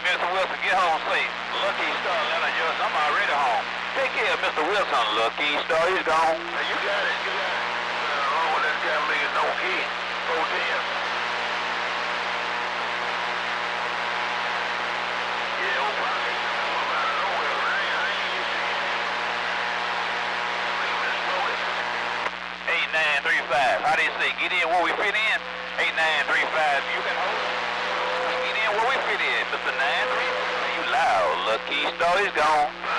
Mr. Wilson, get home safe. Lucky Star, Atlanta, Georgia. I'm already home. Take care of Mr. Wilson. Lucky Star, he's gone. Hey, you got it. Wrong with that damn nigga, no key. 410. How do you say? Get in where we fit in? 8935. You can hold it. Get in where we fit in, Mr. 93. You loud. Lucky Star is gone.